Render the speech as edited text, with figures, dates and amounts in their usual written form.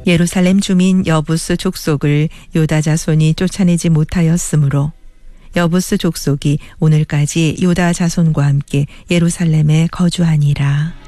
예루살렘 주민 여부스 족속을 요다 자손이 쫓아내지 못하였으므로 여부스 족속이 오늘까지 요다 자손과 함께 예루살렘에 거주하니라.